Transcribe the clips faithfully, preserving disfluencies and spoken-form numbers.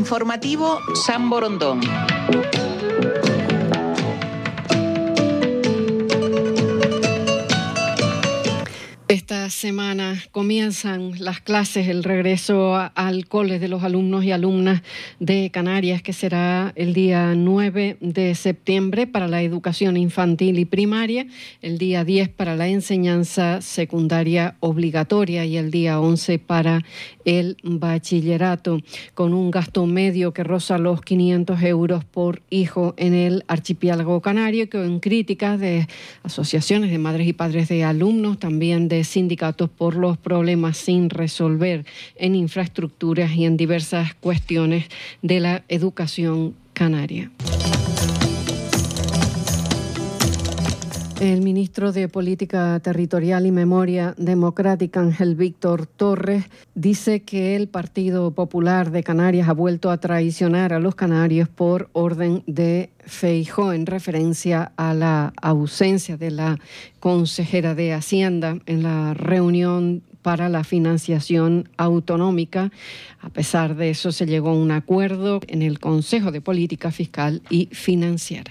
Informativo San Borondón. Esta semana comienzan las clases, el regreso a, al cole de los alumnos y alumnas de Canarias, que será el día nueve de septiembre para la educación infantil y primaria, el día diez para la enseñanza secundaria obligatoria y el día once para el bachillerato, con un gasto medio que roza los quinientos euros por hijo en el archipiélago canario, con críticas de asociaciones de madres y padres de alumnos, también de sindicatos por los problemas sin resolver en infraestructuras y en diversas cuestiones de la educación canaria. El ministro de Política Territorial y Memoria Democrática, Ángel Víctor Torres, dice que el Partido Popular de Canarias ha vuelto a traicionar a los canarios por orden de Feijóo, en referencia a la ausencia de la consejera de Hacienda en la reunión para la financiación autonómica. A pesar de eso, se llegó a un acuerdo en el Consejo de Política Fiscal y Financiera.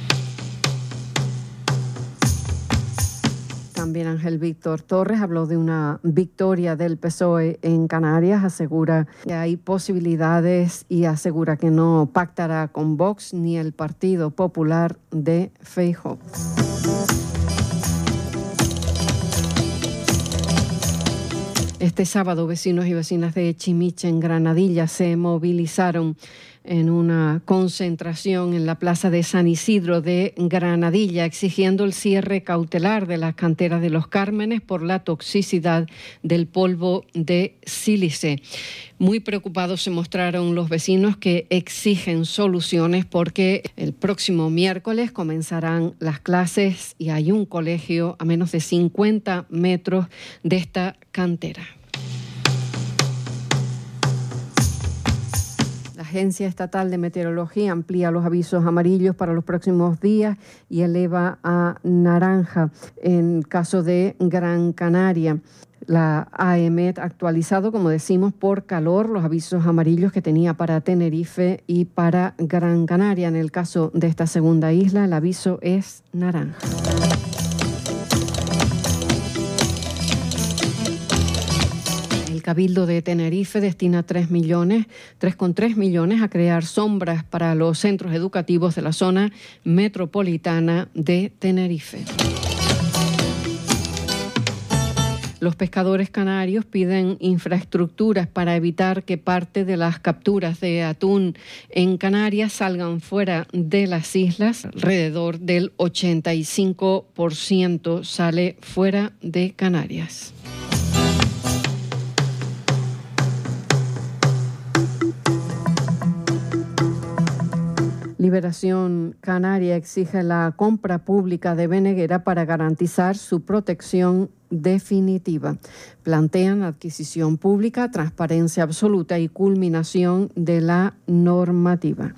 También Ángel Víctor Torres habló de una victoria del P S O E en Canarias, asegura que hay posibilidades y asegura que no pactará con Vox ni el Partido Popular de Feijóo. Este sábado, vecinos y vecinas de Chimiche, en Granadilla, se movilizaron en una concentración en la plaza de San Isidro de Granadilla, exigiendo el cierre cautelar de las canteras de Los Cármenes por la toxicidad del polvo de sílice. Muy preocupados se mostraron los vecinos, que exigen soluciones porque el próximo miércoles comenzarán las clases y hay un colegio a menos de cincuenta metros de esta cantera. La Agencia Estatal de Meteorología amplía los avisos amarillos para los próximos días y eleva a naranja en caso de Gran Canaria. La AEMET ha actualizado, como decimos, por calor los avisos amarillos que tenía para Tenerife y para Gran Canaria. En el caso de esta segunda isla, el aviso es naranja. El Cabildo de Tenerife destina tres millones, tres coma tres millones a crear sombras para los centros educativos de la zona metropolitana de Tenerife. Los pescadores canarios piden infraestructuras para evitar que parte de las capturas de atún en Canarias salgan fuera de las islas. Alrededor del ochenta y cinco por ciento sale fuera de Canarias. Liberación Canaria exige la compra pública de Beneguera para garantizar su protección definitiva. Plantean adquisición pública, transparencia absoluta y culminación de la normativa.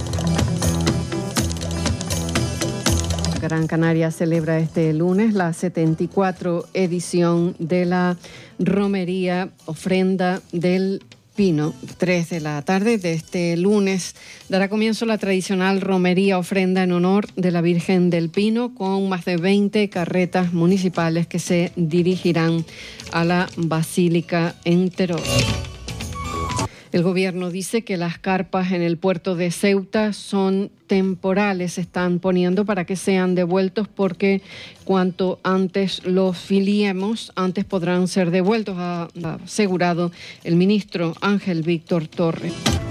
Gran Canaria celebra este lunes la setenta y cuatro edición de la Romería Ofrenda del Pino. Tres de la tarde de este lunes dará comienzo la tradicional romería ofrenda en honor de la Virgen del Pino, con más de veinte carretas municipales que se dirigirán a la Basílica en Teror. El gobierno dice que las carpas en el puerto de Ceuta son temporales, se están poniendo para que sean devueltos, porque cuanto antes los filiemos, antes podrán ser devueltos, ha asegurado el ministro Ángel Víctor Torres.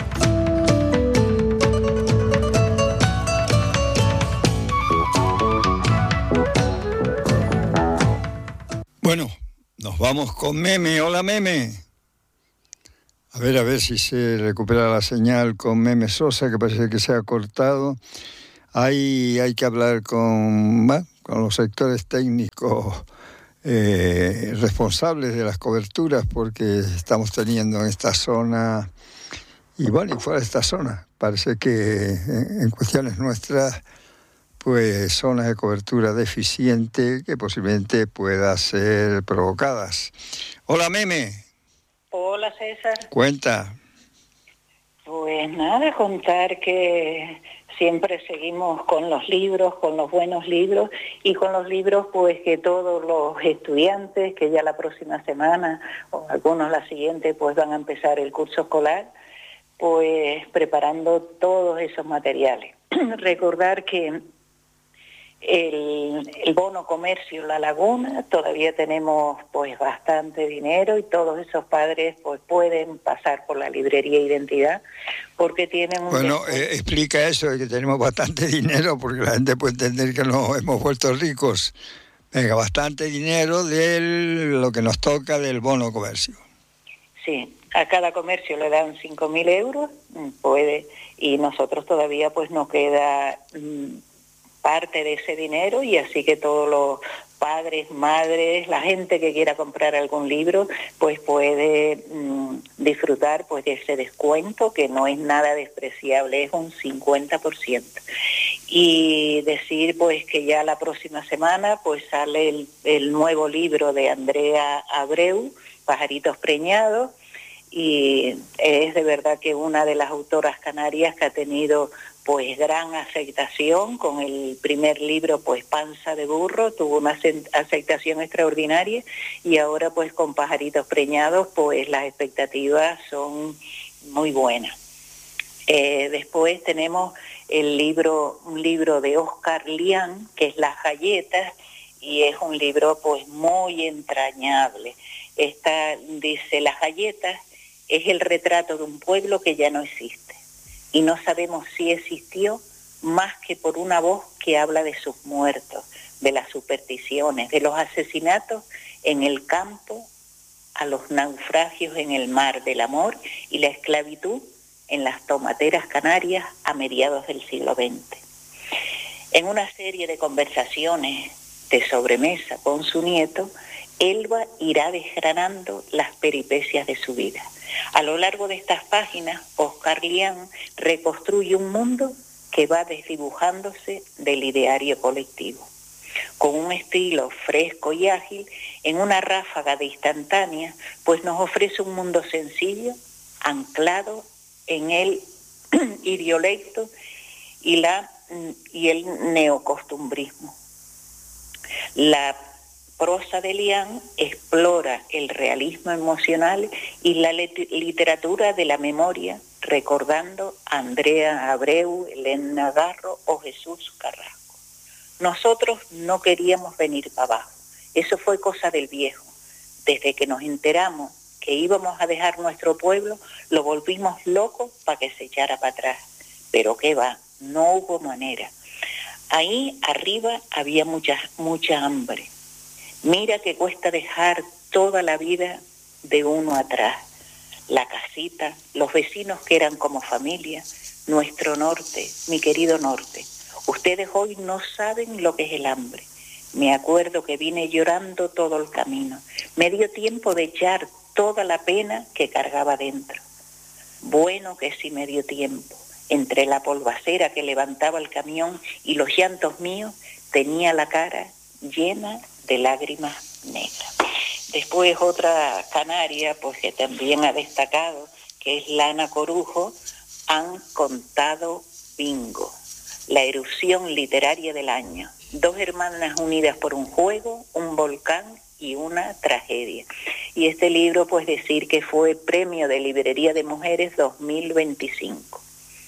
Bueno, nos vamos con Meme. Hola, Meme. A ver, a ver si se recupera la señal con Meme Sosa, que parece que se ha cortado. Hay, hay que hablar con, bueno, con los sectores técnicos eh, responsables de las coberturas, porque estamos teniendo en esta zona, y bueno, y fuera de esta zona, parece que en, en cuestiones nuestras, pues zonas de cobertura deficiente que posiblemente pueda ser provocadas. Hola, Meme. Hola, César. Cuenta. Pues Pues nada, contar que siempre seguimos con los libros, con los buenos libros, y con los libros pues que todos los estudiantes que ya la próxima semana o algunos la siguiente pues van a empezar el curso escolar, pues preparando todos esos materiales. Recordar que el, el bono comercio La Laguna, todavía tenemos pues bastante dinero y todos esos padres pues pueden pasar por la librería Identidad porque tienen un... Bueno, eh, explica eso de que tenemos bastante dinero, porque la gente puede entender que nos hemos vuelto ricos. Venga, bastante dinero de lo que nos toca del bono comercio. Sí, a cada comercio le dan cinco mil euros, puede, y nosotros todavía pues nos queda mmm, parte de ese dinero, y así que todos los padres, madres, la gente que quiera comprar algún libro, pues puede mmm, disfrutar pues de ese descuento, que no es nada despreciable, es un cincuenta por ciento. Y decir pues que ya la próxima semana pues sale el, el nuevo libro de Andrea Abreu, Pajaritos Preñados, y es de verdad que una de las autoras canarias que ha tenido pues gran aceptación. Con el primer libro pues Panza de Burro tuvo una aceptación extraordinaria, y ahora pues con Pajaritos Preñados pues las expectativas son muy buenas. Eh, después tenemos el libro, un libro de Oscar Lián, que es Las Galletas, y es un libro pues muy entrañable. Esta dice: Las Galletas es el retrato de un pueblo que ya no existe, y no sabemos si existió más que por una voz que habla de sus muertos, de las supersticiones, de los asesinatos en el campo, a los naufragios en el mar, del amor y la esclavitud en las tomateras canarias a mediados del siglo veinte. En una serie de conversaciones de sobremesa con su nieto, Elba irá desgranando las peripecias de su vida. A lo largo de estas páginas, Oscar Lián reconstruye un mundo que va desdibujándose del ideario colectivo. Con un estilo fresco y ágil, en una ráfaga de instantánea, pues nos ofrece un mundo sencillo, anclado en el idiolecto y, la, y el neocostumbrismo. La prosa de Lián explora el realismo emocional y la literatura de la memoria, recordando a Andrea Abreu, Elena Garro o Jesús Carrasco. Nosotros no queríamos venir para abajo, eso fue cosa del viejo. Desde que nos enteramos que íbamos a dejar nuestro pueblo, lo volvimos loco para que se echara para atrás. Pero qué va, no hubo manera. Ahí arriba había mucha, mucha hambre. Mira que cuesta dejar toda la vida de uno atrás. La casita, los vecinos que eran como familia, nuestro norte, mi querido norte. Ustedes hoy no saben lo que es el hambre. Me acuerdo que vine llorando todo el camino. Me dio tiempo de echar toda la pena que cargaba dentro. Bueno que sí me dio tiempo. Entre la polvacera que levantaba el camión y los llantos míos, tenía la cara llena de lágrimas negras. Después otra canaria, pues que también ha destacado, que es Lana Corujo, Han contado bingo, la erupción literaria del año. Dos hermanas unidas por un juego, un volcán y una tragedia. Y este libro, pues decir que fue Premio de Librería de Mujeres dos mil veinticinco.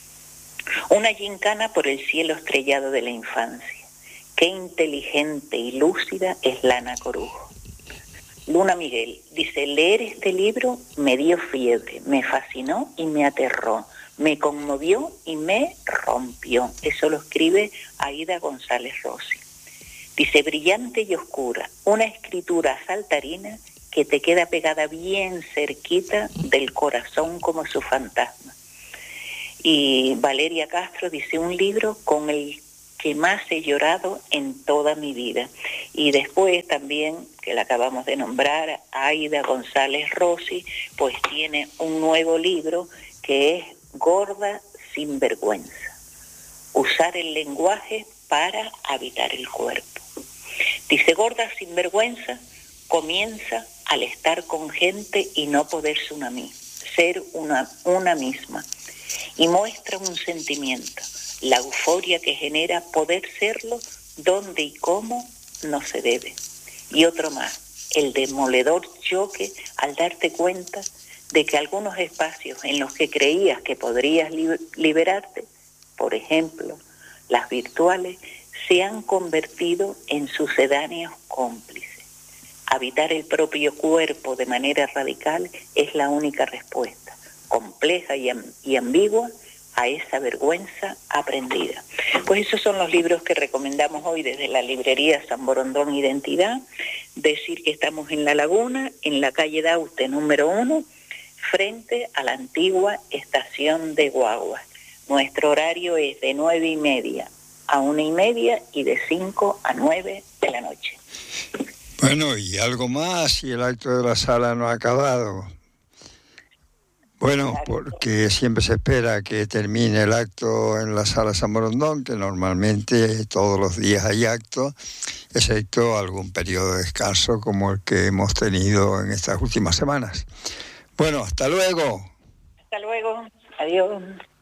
Una gincana por el cielo estrellado de la infancia. Qué inteligente y lúcida es Lana Corujo. Luna Miguel dice: leer este libro me dio fiebre, me fascinó y me aterró, me conmovió y me rompió. Eso lo escribe Aida González Rossi. Dice: brillante y oscura, una escritura saltarina que te queda pegada bien cerquita del corazón como su fantasma. Y Valeria Castro dice: un libro con el que más he llorado en toda mi vida. Y después también, que la acabamos de nombrar, Aida González Rossi, pues tiene un nuevo libro que es Gorda sin vergüenza. Usar el lenguaje para habitar el cuerpo. Dice: Gorda sin vergüenza comienza al estar con gente y no poderse una, mí, ser una, una misma. Y muestra un sentimiento, la euforia que genera poder serlo donde y cómo no se debe. Y otro más, el demoledor choque al darte cuenta de que algunos espacios en los que creías que podrías li- liberarte, por ejemplo, las virtuales, se han convertido en sucedáneos cómplices. Habitar el propio cuerpo de manera radical es la única respuesta, compleja y, amb- y ambigua, a esa vergüenza aprendida. Pues esos son los libros que recomendamos hoy desde la librería San Borondón Identidad. Decir que estamos en La Laguna, en la calle Daute número uno, frente a la antigua estación de guaguas. Nuestro horario es de nueve y media a una y media y de cinco a nueve de la noche. Bueno, y algo más, y el acto de la sala no ha acabado. Bueno, porque siempre se espera que termine el acto en la sala San Borondón, que normalmente todos los días hay acto, excepto algún periodo de descanso como el que hemos tenido en estas últimas semanas. Bueno, hasta luego. Hasta luego. Adiós.